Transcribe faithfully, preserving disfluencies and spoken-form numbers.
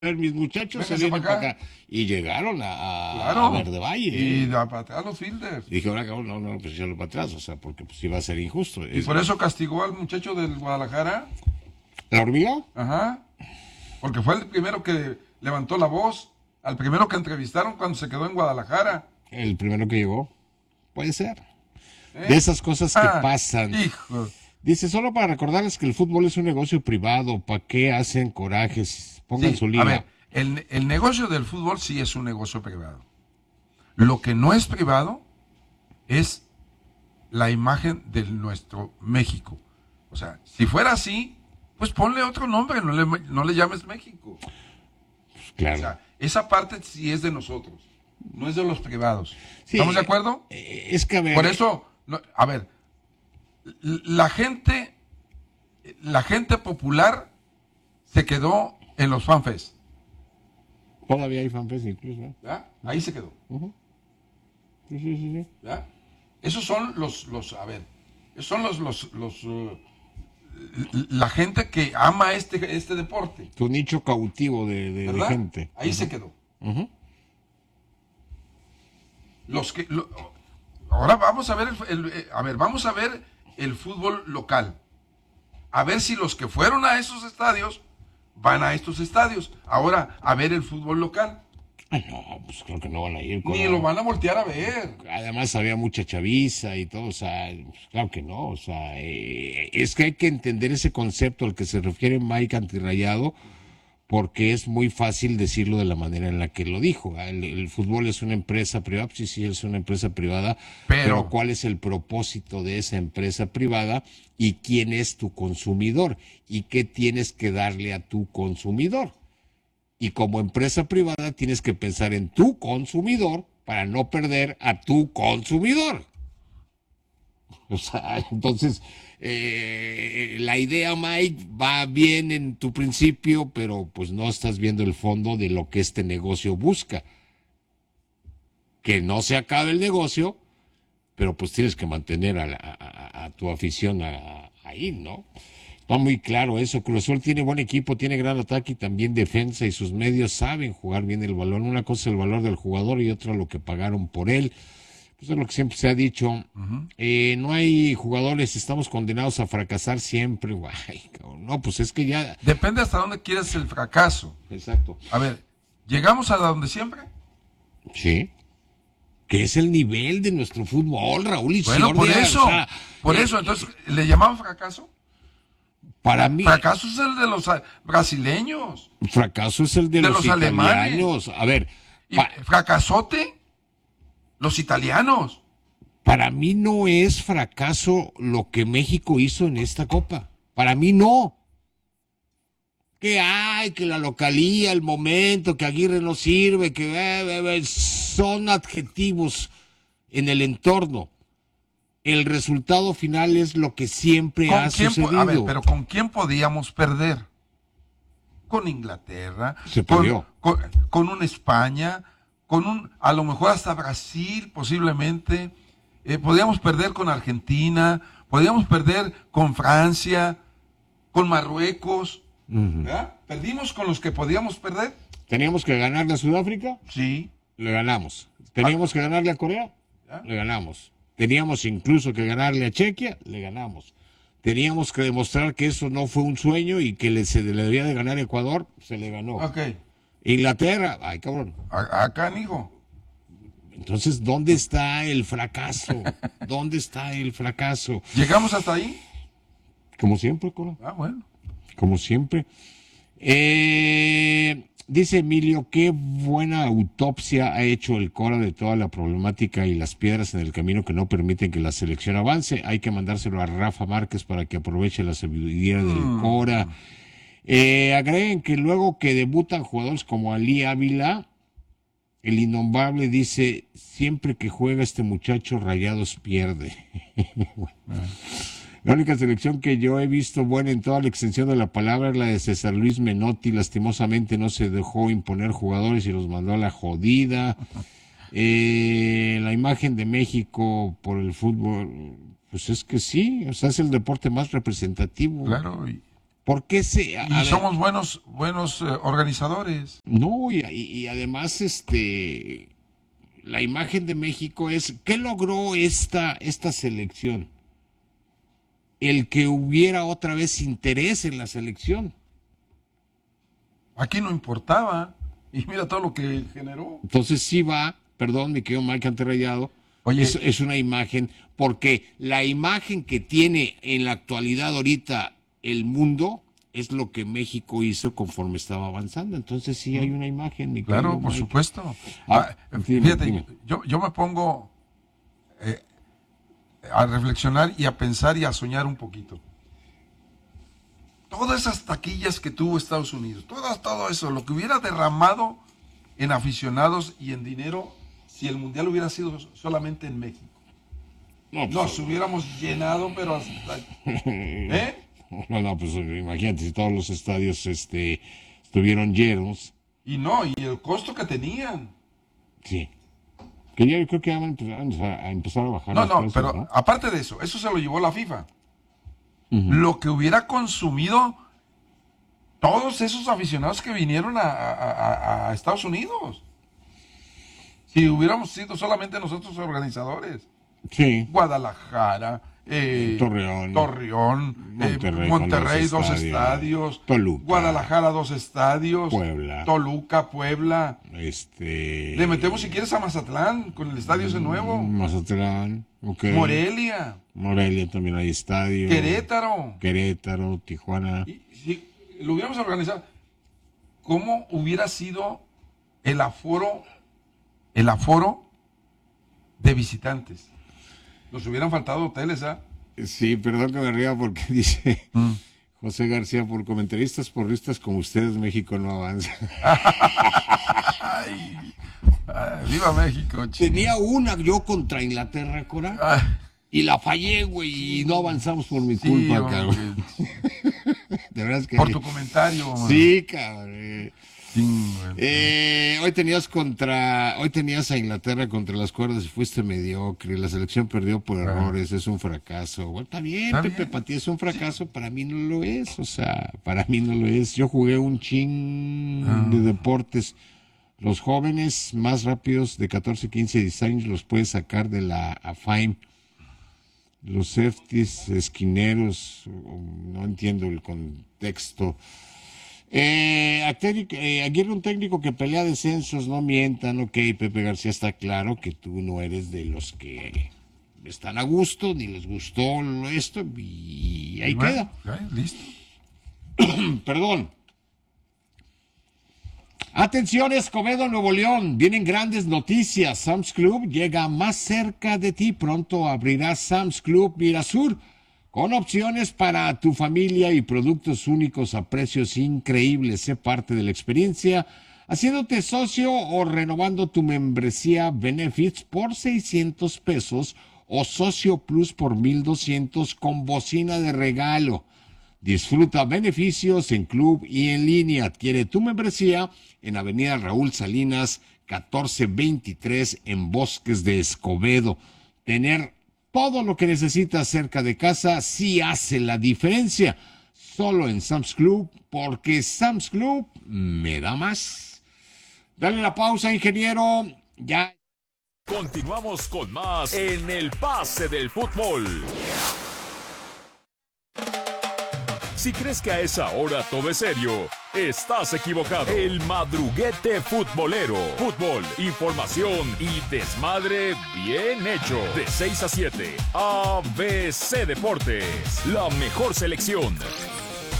ver, mis muchachos se Vénganse vienen para para acá. acá. Y llegaron a, a, Claro. a Verde Valle. Y ¿eh? de para atrás los fielders. Y dije, ahora cabrón, no, no, pues echarlo para atrás, o sea, porque pues iba a ser injusto. Y Es- por eso castigó al muchacho del Guadalajara. ¿La hormiga? Ajá. Porque fue el primero que levantó la voz. Al primero que entrevistaron cuando se quedó en Guadalajara. El primero que llegó. Puede ser. ¿Eh? De esas cosas que Ah, pasan. Hijo. Dice, solo para recordarles que el fútbol es un negocio privado. ¿Para qué hacen corajes? Pongan Sí, su liga. a ver, el, el negocio del fútbol sí es un negocio privado. Lo que no es privado es la imagen de nuestro México. O sea, si fuera así, pues ponle otro nombre, no le, no le llames México. Pues, claro. O sea, esa parte sí es de nosotros, no es de los privados. Sí, ¿Estamos de acuerdo? eh, es que a ver. Por eso, no, a ver, la gente, la gente popular se quedó en los fanfests. Todavía hay fanfest incluso. ¿eh? ¿Ya? Ahí se quedó. Uh-huh. Sí, sí, sí, sí. ¿Ya? Esos son los, los, a ver, esos son los, los, los, uh, la gente que ama este, este deporte. Tu nicho cautivo de, de, de ¿Verdad? gente. Ahí Uh-huh. se quedó. Uh-huh. Los que, lo- ahora vamos a ver, el, el- eh, a ver, vamos a ver el fútbol local. A ver si los que fueron a esos estadios van a estos estadios. Ahora, a ver el fútbol local. Ay, no, pues creo que no van a ir. Ni Cora. lo van a voltear a ver. Además había mucha chaviza y todo, o sea, pues, claro que no, o sea, eh, es que hay que entender ese concepto al que se refiere Mike Antirrayado, porque es muy fácil decirlo de la manera en la que lo dijo. El, el fútbol es una empresa privada, sí, sí, es una empresa privada, pero, Pero- ¿cuál es el propósito de esa empresa privada y quién es tu consumidor y qué tienes que darle a tu consumidor? Y como empresa privada tienes que pensar en tu consumidor para no perder a tu consumidor. O sea, entonces, eh, la idea, Mike, va bien en tu principio, pero pues no estás viendo el fondo de lo que este negocio busca. Que no se acabe el negocio, pero pues tienes que mantener a, la- a- a- a tu afición a- ahí, ¿no? Está muy claro eso. Cruz Azul tiene buen equipo, tiene gran ataque y también defensa y sus medios saben jugar bien el balón. Una cosa es el valor del jugador y otra lo que pagaron por él. Pues es lo que siempre se ha dicho. Uh-huh. Eh, no hay jugadores, estamos condenados a fracasar siempre. Guay, cabrón. No, pues es que ya... Depende hasta dónde quieres el fracaso. Exacto. A ver, ¿llegamos a donde siempre? Sí. Que es el nivel de nuestro fútbol, Raúl y Bueno, por Ciordia, eso, o sea, por eh, eso, entonces, ¿le llamamos fracaso? Para mí, Fracaso es el de los ah, brasileños. fracaso es el de, de los, los alemanes. italianos. A ver, Y pa- fracasote, los italianos. para mí no es fracaso lo que México hizo en esta Copa. Para mí no. Que hay, que la localía, el momento, que Aguirre no sirve, que eh, eh, eh, son adjetivos en el entorno. El resultado final es lo que siempre ¿Con ha quién po- sucedido. a ver, pero ¿con quién podíamos perder? Con Inglaterra, Se con, perdió. con, con una España, con un, a lo mejor hasta Brasil posiblemente. Eh, podíamos perder con Argentina, podíamos perder con Francia, con Marruecos. Ujú. ¿Verdad? ¿Perdimos con los que podíamos perder? Teníamos que ganarle a Sudáfrica, Sí. le ganamos. Teníamos que ganarle a Corea, ¿Ya? le ganamos. Teníamos incluso que ganarle a Chequia, le ganamos. Teníamos que demostrar que eso no fue un sueño y que le, se le debía de ganar a Ecuador, se le ganó. Ok. Inglaterra, ay cabrón. A- acá, hijo. Entonces, ¿dónde está el fracaso? ¿Dónde está el fracaso? ¿Llegamos hasta ahí? Como siempre, Cora. Ah, bueno. Como siempre. Eh, dice Emilio, qué buena autopsia ha hecho el Cora de toda la problemática y las piedras en el camino que no permiten que la selección avance. Hay que mandárselo a Rafa Márquez para que aproveche la sabiduría del Mm. Cora. Eh, agreguen que luego que debutan jugadores como Ali Ávila, el innombrable dice, siempre que juega este muchacho Rayados pierde. La única selección que yo he visto buena en toda la extensión de la palabra es la de César Luis Menotti. Lastimosamente no se dejó imponer jugadores y los mandó a la jodida. Eh, la imagen de México por el fútbol, pues es que sí, o sea, es el deporte más representativo. Claro. Y, ¿Por qué se...? A, Y a somos ver, buenos, buenos eh, organizadores. no, y, y- y además, este, la imagen de México es, ¿qué logró esta, esta selección? El que hubiera otra vez interés en la selección. Aquí no importaba. Y mira todo lo que generó. Entonces sí va, perdón, mi querido Mike Anterrayado, Oye, es, es una imagen, porque la imagen que tiene en la actualidad ahorita el mundo es lo que México hizo conforme estaba avanzando. Entonces sí hay una imagen, mi claro, querido por Mike. supuesto. Ah, Ah, dime, fíjate, dime. yo, yo me pongo eh, a reflexionar y a pensar y a soñar un poquito. Todas esas taquillas que tuvo Estados Unidos, todas, todo eso, lo que hubiera derramado en aficionados y en dinero si el Mundial hubiera sido solamente en México. No, pues, Nos hubiéramos llenado, pero hasta... ¿Eh? no, no, pues imagínate, si todos los estadios este, estuvieron llenos, Y no, y el costo que tenían. sí. Que ya yo creo que ya van a empezar a, a empezar a bajar No, los no, precios, pero ¿no? aparte de eso, eso se lo llevó la FIFA. Ujú. Lo que hubiera consumido todos esos aficionados que vinieron a, a- a- a Estados Unidos. Si hubiéramos sido solamente nosotros organizadores. Sí. Guadalajara, eh, Torreón. Torreón, eh, Monterrey Monterrey, con dos dos estadios. estadios, Toluca. Guadalajara, dos estadios, Puebla. Toluca, Puebla. Este. Le metemos si quieres a Mazatlán con el estadio ese nuevo, Mazatlán, ok. Morelia, Morelia también hay estadio. Querétaro. Querétaro, Tijuana. Y si lo hubiéramos organizado, ¿cómo hubiera sido el aforo, el aforo de visitantes? Nos hubieran faltado hoteles, ¿ah? Sí, perdón que me ría porque dice Mm. José García, por comentaristas porristas como ustedes, México no avanza. Ay, ay, viva México, chico. Tenía una yo contra Inglaterra, Cora, Ay, y la fallé, güey, y no avanzamos por mi sí, culpa, hombre, cabrón. De verdad es que... por tu comentario, hombre. Sí, cabrón. Sí, güey. Eh, hoy tenías contra, hoy tenías a Inglaterra contra las cuerdas y fuiste mediocre. La selección perdió por errores, es un fracaso. Bueno, está bien, Está Pepe, bien. para ti es un fracaso, para mí no lo es. O sea, para mí no lo es. Yo jugué un chin Ah. de deportes. Los jóvenes más rápidos de catorce, quince, dieciséis años los puedes sacar de la AFAIM. Los safeties, esquineros, no entiendo el contexto. Eh, a técnico- eh, Aguirre, un técnico que pelea descensos, no mientan, ok, Pepe García, está claro que tú no eres de los que están a gusto, ni les gustó lo- esto, y ahí Bueno, queda. ya, listo. Perdón. Atención, Escobedo, Nuevo León. Vienen grandes noticias. Sam's Club llega más cerca de ti. Pronto abrirá Sam's Club Mirasur con opciones para tu familia y productos únicos a precios increíbles. Sé parte de la experiencia haciéndote socio o renovando tu membresía Benefits por seiscientos pesos o Socio Plus por mil doscientos con bocina de regalo. Disfruta beneficios en club y en línea. Adquiere tu membresía en Avenida Raúl Salinas, catorce veintitrés en Bosques de Escobedo. Tener todo lo que necesitas cerca de casa sí hace la diferencia. Solo en Sam's Club, porque Sam's Club me da más. Dale la pausa, ingeniero. Ya. Continuamos con más en el pase del fútbol. Si crees que a esa hora todo es serio, estás equivocado. El madruguete futbolero. Fútbol, información y desmadre bien hecho. De seis a siete, A B C Deportes. La mejor selección.